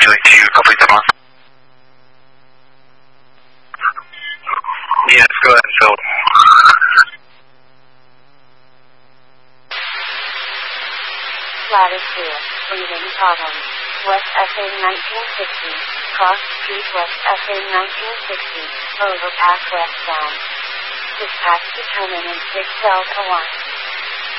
would you like to complete them on? Yes, go ahead, Phil. Latitude, breathing problems. West SA 1960, cross street West SA 1960, overpass westbound. Dispatch determinant 6 Delta 1.